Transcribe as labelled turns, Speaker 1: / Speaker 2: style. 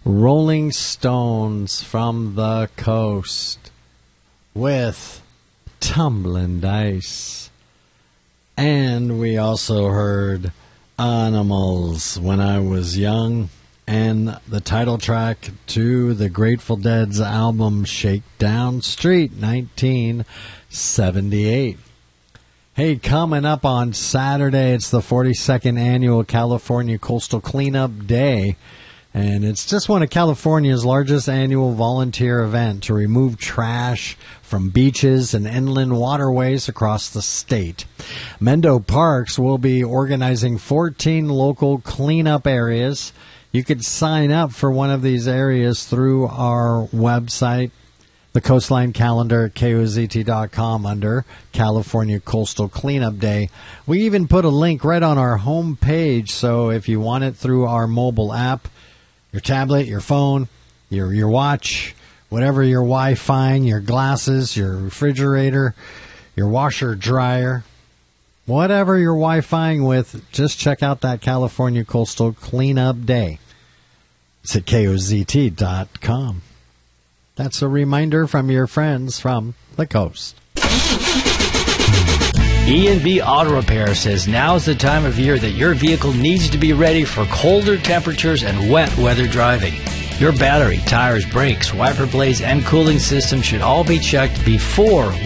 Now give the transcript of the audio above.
Speaker 1: Rolling Stones from the Coast with Tumbling Dice. And we also heard Animals, When I Was Young, and the title track to the Grateful Dead's album Shakedown Street, 1978. Hey, coming up on Saturday, it's the 42nd Annual California Coastal Cleanup Day, and it's just one of California's largest annual volunteer event to remove trash from beaches and inland waterways across the state. Mendo Parks will be organizing 14 local cleanup areas. You could sign up for one of these areas through our website, the Coastline Calendar at KOZT.com under California Coastal Cleanup Day. We even put a link right on our home page, so if you want it through our mobile app, your tablet, your phone, your watch, whatever your Wi-Fi, your glasses, your refrigerator, your washer, dryer, whatever you're Wi-Fiing with, just check out that California Coastal Cleanup Day. It's at KOZT.com. That's a reminder from your friends from the coast.
Speaker 2: E&B Auto Repair says now is the time of year that your vehicle needs to be ready for colder temperatures and wet weather driving. Your battery, tires, brakes, wiper blades, and cooling system should all be checked before